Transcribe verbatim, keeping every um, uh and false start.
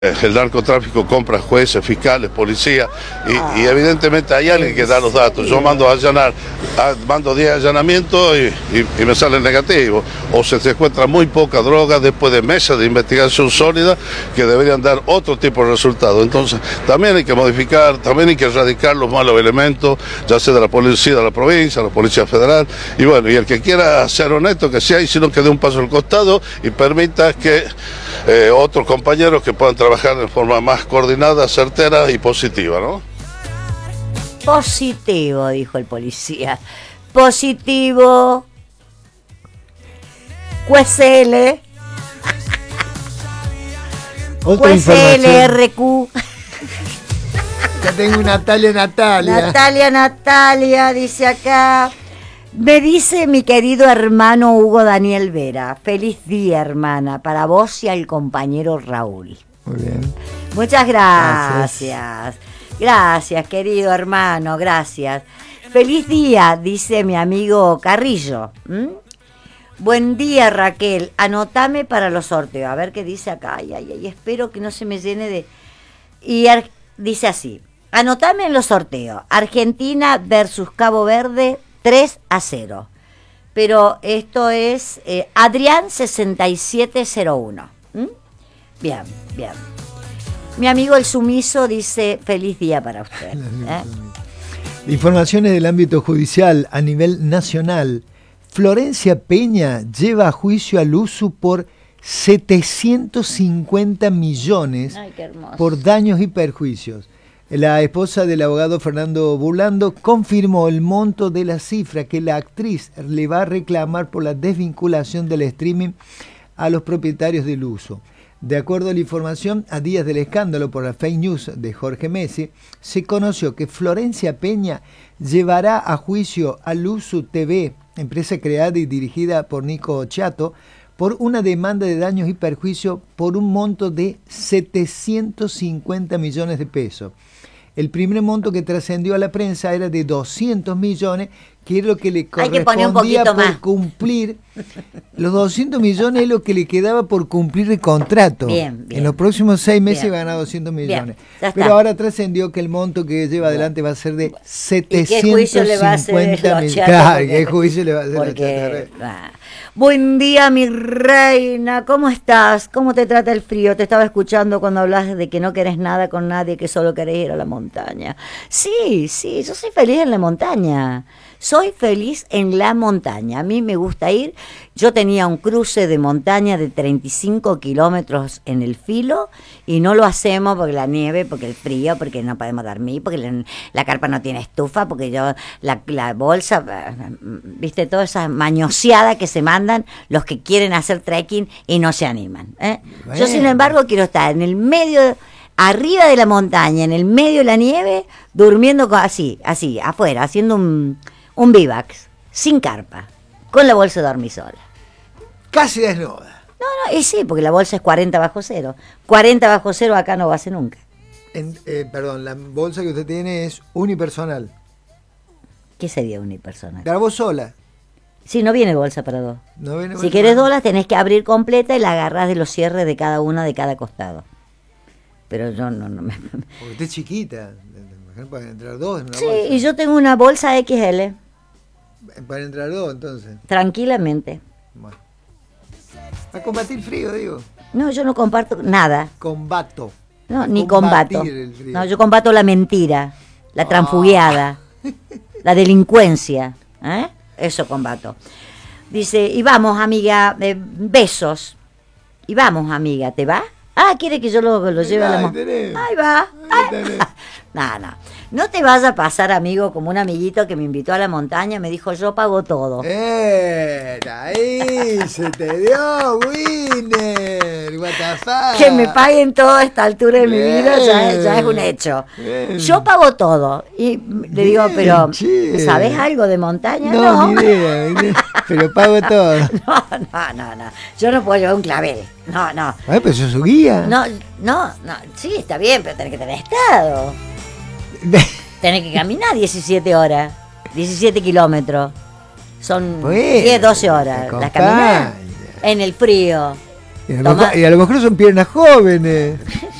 El narcotráfico compra jueces, fiscales, policías y, y evidentemente hay alguien que da los datos. Yo mando a allanar, a, mando diez allanamientos y, y, y me sale negativo. O se, se encuentra muy poca droga después de meses de investigación sólida que deberían dar otro tipo de resultados. Entonces también hay que modificar, también hay que erradicar los malos elementos, ya sea de la policía de la provincia, la policía federal. Y bueno, y el que quiera ser honesto, que sea y si no que dé un paso al costado y permita que eh, otros compañeros que puedan trabajar trabajar de forma más coordinada, certera y positiva, ¿no? Positivo, dijo el policía. Positivo. Q S L. Q S L R Q. Ya tengo Natalia, Natalia. Natalia, Natalia, dice acá. Me dice mi querido hermano Hugo Daniel Vera. Feliz día, hermana, para vos y al compañero Raúl. Muy bien. Muchas gracias. Gracias, gracias querido hermano, gracias. Feliz día, dice mi amigo Carrillo. ¿Mm? Buen día, Raquel. Anotame para los sorteos. A ver qué dice acá. Ay, ay, ay, espero que no se me llene de... Y ar... dice así. Anotame en los sorteos. Argentina versus Cabo Verde, tres a cero. Pero esto es eh, Adrián sesenta y siete cero uno. ¿Mm? Bien, bien. Mi amigo el sumiso dice feliz día para usted. ¿eh? Informaciones del ámbito judicial a nivel nacional. Florencia Peña lleva a juicio al uso por setecientos cincuenta millones. Ay, qué hermoso. Por daños y perjuicios. La esposa del abogado Fernando Burlando confirmó el monto de la cifra que la actriz le va a reclamar por la desvinculación del streaming a los propietarios del uso. De acuerdo a la información, a días del escándalo por la fake news de Jorge Messi, se conoció que Florencia Peña llevará a juicio a Luzu T V, empresa creada y dirigida por Nico Chato, por una demanda de daños y perjuicios por un monto de setecientos cincuenta millones de pesos. El primer monto que trascendió a la prensa era de doscientos millones, que es lo que le correspondía por más. cumplir. Los doscientos millones es lo que le quedaba por cumplir el contrato. Bien, bien. En los próximos seis meses Bien. va a ganar doscientos millones. Bien, Pero ahora trascendió que el monto que lleva adelante va a ser de setecientos cincuenta millones. Claro, ¿qué juicio le va a hacer porque, ah. Buen día, mi reina. ¿Cómo estás? ¿Cómo te trata el frío? Te estaba escuchando cuando hablas de que no querés nada con nadie, que solo querés ir a la montaña. Sí, sí, yo soy feliz en la montaña. Soy feliz en la montaña. A mí me gusta ir. Yo tenía un cruce de montaña de treinta y cinco kilómetros en el Filo y no lo hacemos porque la nieve, porque el frío, porque no podemos dormir, porque la, la carpa no tiene estufa, porque yo la, la bolsa, viste, toda esa mañoseada que se mandan los que quieren hacer trekking y no se animan. ¿eh? Bueno. Yo, sin embargo, quiero estar en el medio... arriba de la montaña, en el medio de la nieve, durmiendo así, así, afuera, haciendo un, un bivax, sin carpa, con la bolsa de dormisola. Casi desnuda. No, no, y sí, porque la bolsa es cuarenta bajo cero. cuarenta bajo cero acá no va a ser nunca. En, eh, perdón, la bolsa que usted tiene es unipersonal. ¿Qué sería unipersonal? ¿Grabó sola? Sí, no viene bolsa para dos. No viene si querés dos, la tenés que abrir completa y la agarrás de los cierres de cada una de cada costado. Pero yo no, no me... Porque usted es chiquita, pueden entrar dos en una sí, bolsa. y yo tengo una bolsa equis ele. Para entrar dos, entonces. Tranquilamente. Bueno. A combatir frío, digo. No, yo no comparto nada. Combato. No, ni combato. No, yo combato la mentira, la transfugiada, oh. la delincuencia. ¿eh? Eso combato. Dice, y vamos, amiga, eh, besos. Y vamos, amiga, ¿te va? Ah, quiere que yo lo, lo lleve a la montaña. Ahí va. Ahí no, no. No te vas a pasar, amigo, como un amiguito que me invitó a la montaña, me dijo, yo pago todo. ¡Eh! Ahí se te dio, winner. What the fuck? Que me paguen todo a esta altura de bien. mi vida ya, ya es un hecho. Bien. Yo pago todo. Y le bien, digo, pero che. ¿sabés algo de montaña? No, no. Ni idea, ni idea. Pero pago todo. No, no, no, no. Yo no puedo llevar un clavel. No, no. Ay, pero eso es su guía. No, no, no. Sí, está bien, pero tenés que tener estado. Tenés que caminar diecisiete horas. diecisiete kilómetros. Son bueno, diez, doce horas. Las caminadas en el frío. Y a, lo mejor, y a lo mejor son piernas jóvenes.